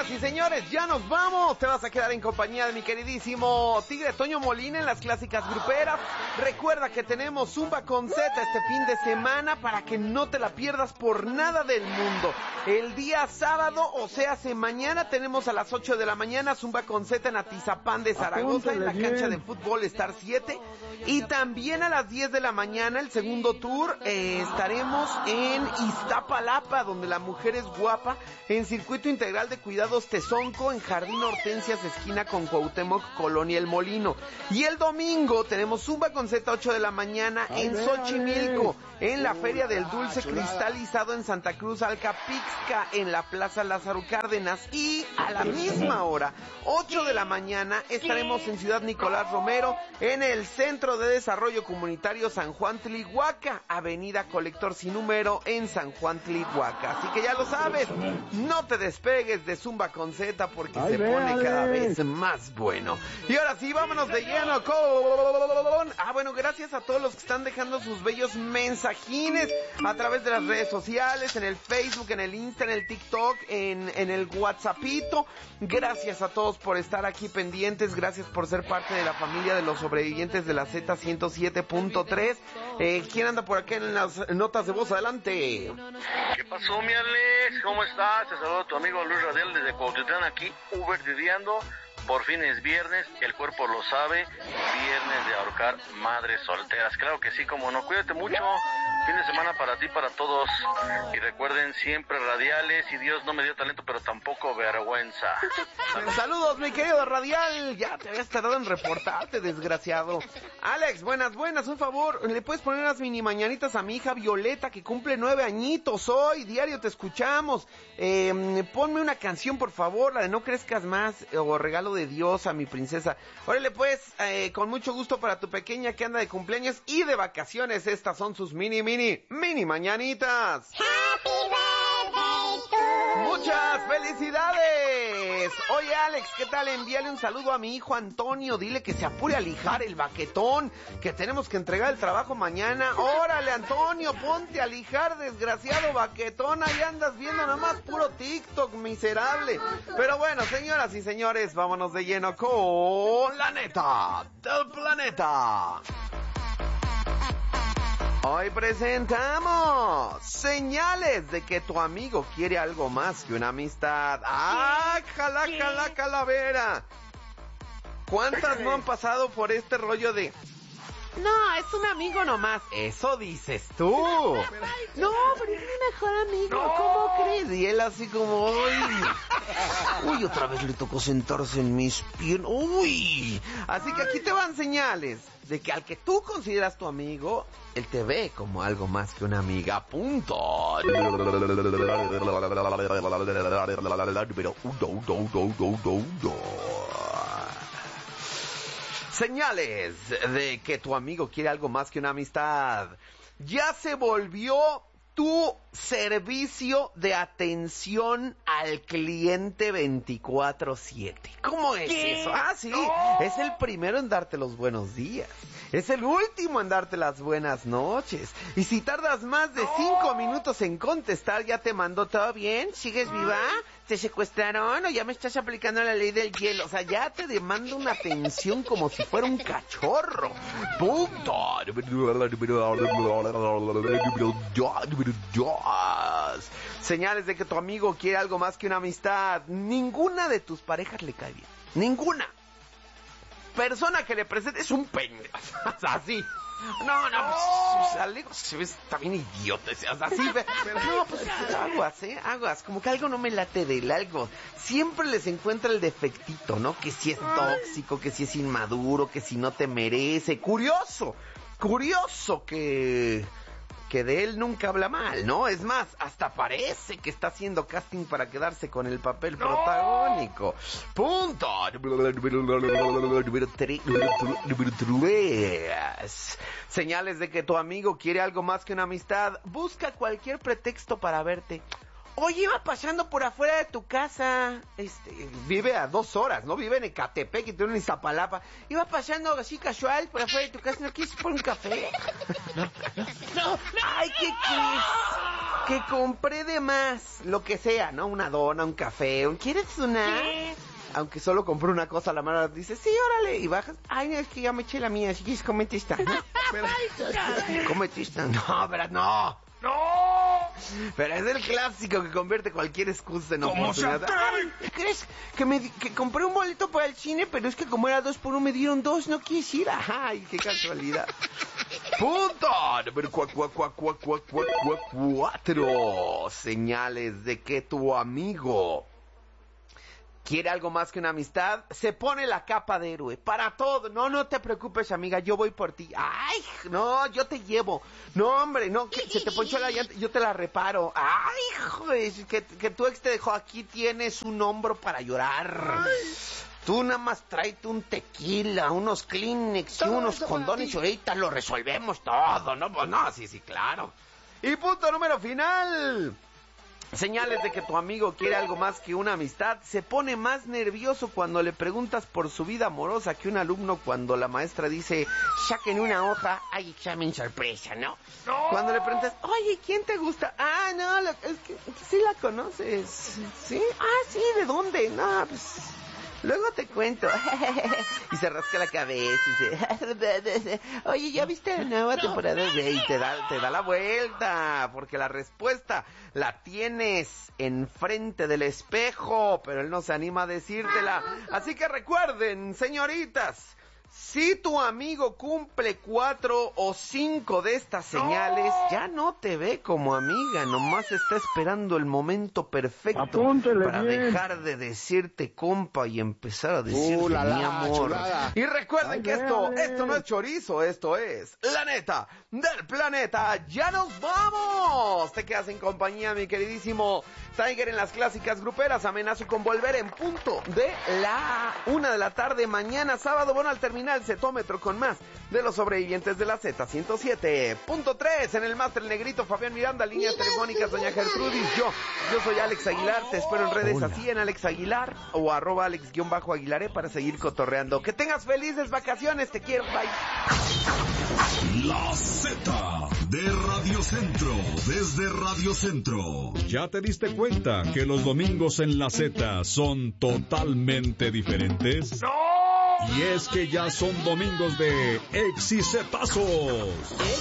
Señoras y señores, ya nos vamos. Te vas a quedar en compañía de mi queridísimo Tigre Toño Molina en las clásicas gruperas. Recuerda que tenemos Zumba con Z este fin de semana para que no te la pierdas por nada del mundo. El día sábado, o sea, mañana tenemos a las 8 de la mañana Zumba con Z en Atizapán de Zaragoza, en la cancha de fútbol Star 7. Y también a las 10 de la mañana, el segundo tour, estaremos en Iztapalapa, donde la mujer es guapa, en Circuito Integral de Cuidados Tezonco, en Jardín Hortensias, esquina con Cuauhtémoc, Colonia El Molino. Y el domingo tenemos Zumba con Z, 8 de la mañana, en Xochimilco, en la Feria del Dulce Cristalizado en Santa Cruz, Alcapixca, en la Plaza Lázaro Cárdenas. Y a la misma hora, 8 de la mañana, estaremos en Ciudad Nicolás Romero, en el Centro de Desarrollo Comunitario San Juan Tlihuaca, Avenida Colector Sin Número, en San Juan Tlihuaca. Así que ya lo sabes, no te despegues de Zumba con Z porque se pone cada vez más bueno. Y ahora sí, vámonos de lleno con... bueno, gracias a todos los que están dejando sus bellos mensajines a través de las redes sociales, en el Facebook, en el Insta, en el TikTok, en el WhatsAppito. Gracias a todos por estar aquí pendientes, gracias por ser parte de la familia de los sobrevivientes de la Z107.3. ¿Quién anda por acá en las notas de voz? Adelante. ¿Qué pasó, mi Alex? ¿Cómo estás? Te saludo a tu amigo Luis Radial desde Cuautitlán, aquí, Uber didiando. Por fin es viernes, el cuerpo lo sabe, viernes de ahorcar madres solteras. Claro que sí, como no, cuídate mucho, fin de semana para ti, para todos. Y recuerden, siempre radiales, y Dios no me dio talento, pero tampoco vergüenza. Saludos, mi querido Radial, ya te habías tardado en reportarte, desgraciado. Alex, buenas, un favor, ¿le puedes poner unas mini mañanitas a mi hija Violeta, que cumple 9 añitos hoy? Diario te escuchamos. Ponme una canción, por favor, la de No Crezcas Más, o Regalo de Dios a mi princesa. Órale pues, con mucho gusto para tu pequeña que anda de cumpleaños y de vacaciones. Estas son sus mini mañanitas. Happy birthday to ¡Muchas felicidades! Oye, Alex, ¿qué tal? Envíale un saludo a mi hijo Antonio. Dile que se apure a lijar el baquetón, que tenemos que entregar el trabajo mañana. Órale, Antonio, ponte a lijar, desgraciado baquetón. Ahí andas viendo nada más puro TikTok, miserable. Pero bueno, señoras y señores, vámonos de lleno con la neta del planeta. Hoy presentamos señales de que tu amigo quiere algo más que una amistad. ¡Ah, jala, calavera! ¿Cuántas no han pasado por este rollo de... No, es un amigo nomás? Eso dices tú. No, pero es mi mejor amigo. ¿Cómo crees? Y él así como... Uy, otra vez le tocó sentarse en mis piernas. Uy. Así que aquí te van señales de que al que tú consideras tu amigo, él te ve como algo más que una amiga. Punto. Señales de que tu amigo quiere algo más que una amistad. Ya se volvió tu servicio de atención al cliente 24/7. ¿Cómo es eso? Ah, sí, es el primero en darte los buenos días. Es el último en darte las buenas noches. Y si tardas más de 5 minutos en contestar, ya te mandó todo bien. ¿Sigues viva? ¿Te secuestraron o ya me estás aplicando la ley del hielo? O sea, ya te demanda una atención como si fuera un cachorro. ¡Punto! Señales de que tu amigo quiere algo más que una amistad. Ninguna de tus parejas le cae bien. Ninguna persona que le presente es un pendejo. Así. No, pues, está bien idiota. Así, no, pues aguas. Como que algo no me late de él, algo. Siempre les encuentra el defectito, ¿no? Que si es tóxico, que si es inmaduro, que si no te merece. Curioso que de él nunca habla mal, ¿no? Es más, hasta parece que está haciendo casting para quedarse con el papel protagónico. Punto. Número 3. Señales de que tu amigo quiere algo más que una amistad. Busca cualquier pretexto para verte. Oye, iba pasando por afuera de tu casa. Vive a 2 horas, ¿no? Vive en Ecatepec y tiene en Iztapalapa. Iba pasando así casual por afuera de tu casa. ¿No quieres por un café? No. Ay, ¿qué crees? Que compré de más. Lo que sea, ¿no? Una dona, un café. ¿Quieres una? ¿Qué? Aunque solo compré una cosa, la mano dice, sí, órale. Y bajas. Ay, es que ya me eché la mía. Si quieres, cómete esta. Cómete esta. No, verdad, no. ¡No! Pero es el clásico que convierte cualquier excusa en oportunidad. Ay, ¿crees que compré un boleto para el cine, pero es que como era 2 por 1 me dieron 2, no quieres ir? Ay, qué casualidad. Punto número 4. Señales de que tu amigo quiere algo más que una amistad. Se pone la capa de héroe para todo. No te preocupes, amiga, yo voy por ti. Ay, no, yo te llevo. No, hombre, no, que se te ponchó la llanta, yo te la reparo. Ay, joder, que tu ex te dejó, aquí tienes un hombro para llorar. Ay. Tú nada más tráete un tequila, unos Kleenex y unos condones y ahorita lo resolvemos todo, ¿no? Pues no, sí, claro. Y punto número final. Señales de que tu amigo quiere algo más que una amistad. Se pone más nervioso cuando le preguntas por su vida amorosa que un alumno cuando la maestra dice, saquen una hoja, hay examen sorpresa, ¿no? Cuando le preguntas, oye, ¿quién te gusta? Ah, no, es que sí la conoces. ¿Sí? Ah, sí, ¿de dónde? No, pues luego te cuento. Y se rasca la cabeza y dice, oye, ¿ya viste la nueva temporada? Y te da la vuelta, porque la respuesta la tienes enfrente del espejo, pero él no se anima a decírtela. Así que recuerden, señoritas, si tu amigo cumple 4 o 5 de estas señales, ya no te ve como amiga, nomás está esperando el momento perfecto. Apúntele para bien. Dejar de decirte compa y empezar a decirte mi amor. Chulada. Y recuerden que esto no es chorizo, esto es la neta del planeta. ¡Ya nos vamos! Te quedas en compañía, mi queridísimo Tiger, en las clásicas gruperas. Amenazo con volver en punto de la 1 de la tarde mañana sábado. Bueno, al terminar el setómetro con más de los sobrevivientes de la Z107.3 en el máster el negrito Fabián Miranda, líneas telefónicas doña Gertrudis. Yo soy Alex Aguilar, te espero en redes así en Alex Aguilar o @Alex_Aguilaré para seguir cotorreando. Que tengas felices vacaciones, te quiero, bye. La Z de Radio Centro, desde Radio Centro. ¿Ya te diste cuenta que los domingos en la Z son totalmente diferentes? ¡No! Y es que ya son domingos de exicetazos.